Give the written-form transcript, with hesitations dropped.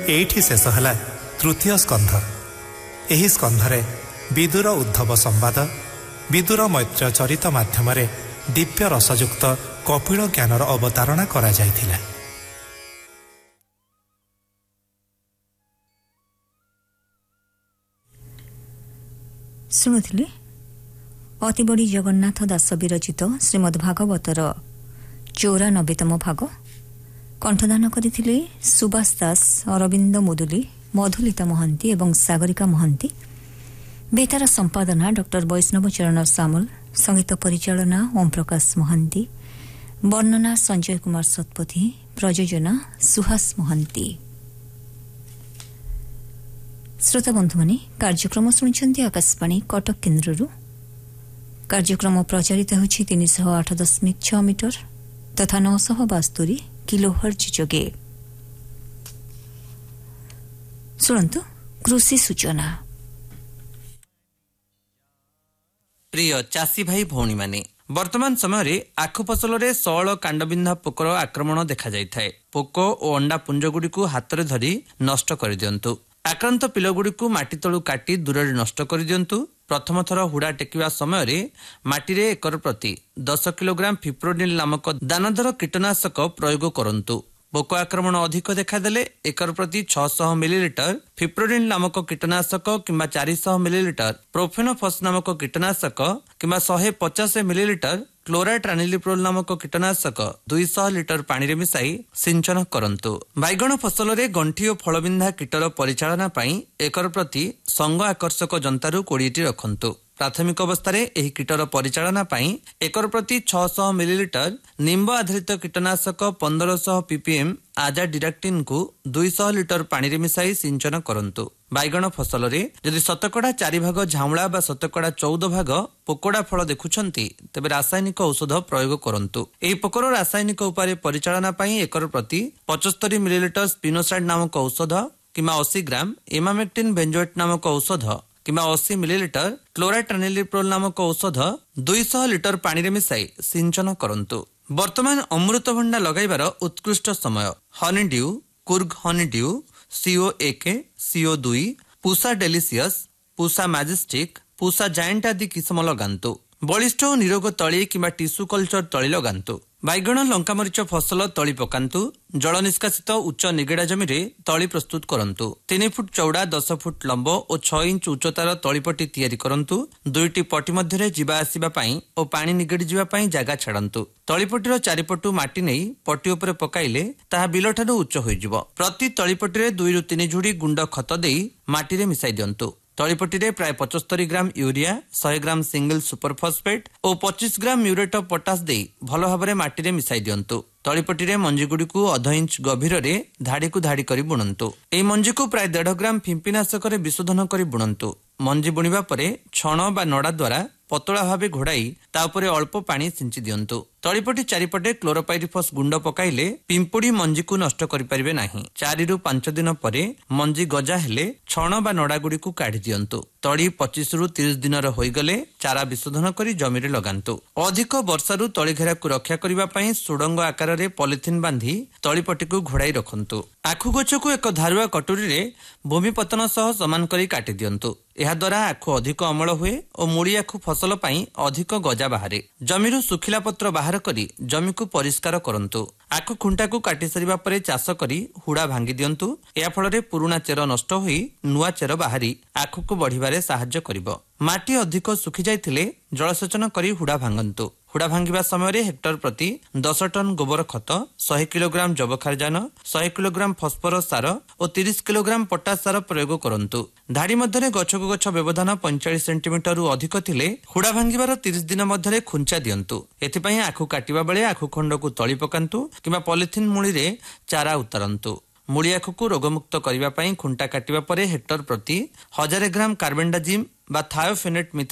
एठी शेष है तृतीय स्कंध। एही स्कंधरे विदुर उद्धव संवाद, विदुर मैत्र चरित माध्यम दिव्य रसयुक्त कपिल ज्ञानर अवतारणा करा जायथिला। शुणुथिले अति बड़ी जगन्नाथ दास विरचित श्रीमद्भागवतर 94तम भाग कंठदान करथिले सुभाष दास, अरविंद मुदुली, मधुलिता महांती एवं सागरिका महांती। बेतार संपादना डॉक्टर वैष्णव चरण सामल, संगीत परिचालना ओम प्रकाश महांती, वर्णना संजय कुमार सतपथी, प्रयोजना सुहास महांती। श्रोता बंधु माने कार्यक्रम शुणुछन्ति आकाशवाणी कटक केन्द्ररू। कार्यक्रम प्रचारित होछि 308.6 मीटर तथा 972 किलोहर्ट्ज जोगे। शुणन्तु कृषि सूचना। प्रिय चाषी भाई भौणी माने, वर्तमान समय आखु फसल में सौल कांडबिंधा पोकर आक्रमण देखा जाए। पोक और अंडा पुंजगुड़ी हाथ में धरी नष्ट कर दियंतु। आक्रांत पिलगुड़ी माटी तलू काटी दूर नष्ट कर दियंतु। प्रथम थर हुड़ा टेकिवा समय माटी एकर प्रति 10 किलोग्राम फिप्रोनिल नामक दानधर कीटनाशक प्रयोग करंतु। पोक आक्रमण अधिक देखादेले एकर प्रति 600 मिलीलिटर फिप्रोनिल नामक कीटनाशक किंबा 400 मिलीलिटर प्रोफेनोफस नामक कीटनाशक किंबा 150 मिलीलिटर क्लोराट्रानिलिप्रोल नामक कीटनाशक 200 लिटर पानी रे मिसाई सिंचन करंतु। बैगण फसल में गंठी और फलबिंधा कीटर परिचालना पई एकर प्रति संग आकर्षक जंतारू 20 रखंतु। प्राथमिक अवस्था एही कीटर परिचालना पई एकर प्रति 600 मिलीलिटर निम्ब आधारित कीटनाशक 1500 पीपीएम आजा डिडाक्टिन को 200 लिटर पानी रे मिसाई सिंचन करंतु। बैगण फसल में यदि शतकड़ा 4 भाग झाउला बा शतकड़ा 14 भाग पोकड़ा फल देखुछंती तेबे रासायनिक औषध प्रयोग करंतु। एही पोकर रासायनिक उपाय परिचालना पई एकर प्रति 75 मिलीलिटर स्पिनोसाइड नामक औषध किंबा 80 ग्राम इमामेक्टिन बेंजोएट नामक औषध किंबा 80 मिलीलिटर क्लोराट्रानिलिप्रोल नामक औषध 200 लिटर पानी रे मिसाई सिंचन करंतु। वर्तमान अमृतभंडा लगाइबार उत्कृष्ट समय। Honeydew, Coorg honeydew, CO1, CO2, Pusa delicious, Pusa majestic, Pusa giant आदि किस्म लगांतु। बलिष्ठ और निरोग तली किंबा टिश्यू कल्चर तली लगांतु। बैगण लंका मरीच फसल तली पकांतु। जल निष्कासित उच्च निगेड़ा जमी तली प्रस्तुत करंतु। 3 फुट चौड़ा 10 फुट लंब और 6 इंच उच्चतार तलीपट्टी तैयारी करंतु। 2टी पट्टी मध्य जावा आसिबा पई और पानी निगेड़ी जिबा पई जागा छाड़ंतु। तलीपट्टीर चारिपटू माटी नहीं पट्टी उपरे पकाइले ताहा बिल ठारू उच्च होइजिबो। प्रति तलीपट्टी 2 ରୁ 3 झुड़ी गुंड खत देई माटी रे मिसाई दियंतु। तलीपट्टी रे प्राय 75 ग्राम यूरिया, 100 ग्राम सिंगल सुपर फॉस्फेट और 25 ग्राम म्यूरेट ऑफ पोटास दे भल भाव माटी रे मिसाई दियंतु। तलीपट्टी रे मंजी गुडी को 1/2 इंच गभीर रे धाड़ी को धाड़ी करी बुणंतु। एई मंजी को प्राय 1.5 ग्राम फिंपिनाशक रे विशोधन करी बुणंतु। मंजी बुणिबा परे छण बा नडा द्वारा पतला भावे घोड़ाई ता उपरे अल्प पानी सिंची दियंतु। तलीपट्टी चारिपटे क्लोरोपाइरिफस गुंड पकाइले पिंपुड़ी मंजी को नष्ट करि परिबे नाही। 4 ରୁ 5 दिन परे मंजी गजा हेले छण बा नडा गुडी को काढी दियंतु। तली 25 ରୁ 30 दिनर होई गले चारा विशोधन करी जमी रे लगांतु। अधिक वर्षा रु तली घेरा को रक्षा करिबा पई सुडंग आकार रे पॉलिथिन बांधी तलीपट्टी को घोड़ाई रखंतु। आखु गछ को एक धारुआ कटोरी रे भूमि पतन सह समान करी काटी दियंतु। एहा द्वारा आखु अधिक अमल हुए और मुड़ी आखु फसल पई अधिक गजा बाहरे। जमीरु सुखिला पत्र बाहर करी जमी को परिष्कार करंतु। आखु खुंटा को काटी सरिबा परे चाष करी हुड़ा भांगी दियंतु। या फल रे पुराना चेर नष्ट होई नुआ चेर बाहरी आखु को बढ़िबारे सहाय्य करिवो। माटी अधिक सुखी जाइथिले जलसेचन करी हुड़ा भांगंतु। हुड़ा भांगिबा समय हेक्टर प्रति 10 टन गोबर खत, 100 किलोग्राम जबखारजान, 100 किलोग्राम फस्फरस सार और 30 किलोग्राम पोटास सार प्रयोग करंतु। धाड़ी मध्य गछ को गछ व्यवधान 45 सेंटीमीटर रु अधिक थिले हुड़ा भांगिबार 30 दिन मध्य खुंचा दियंतु। एथिपई आखु काटिबा बेले आखु खंड को तली पकांतु किंबा पॉलिथिन मुड़ी रे चारा उतारंतु। मुड़ी आखु को रोगमुक्त करिबा पई खुंटा काटिबा परे हेक्टर प्रति 1000 ग्राम कार्बेंडाजिम बा थायोफेनेट